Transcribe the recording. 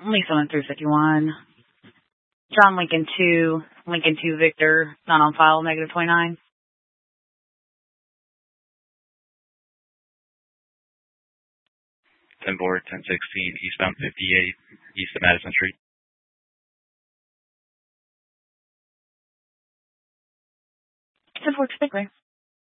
Lisa 1351. John Lincoln 2, Lincoln 2 Victor, not on file, -29. 10-4, 1016, eastbound 58, east of Madison Street. 10-4, Big Ray.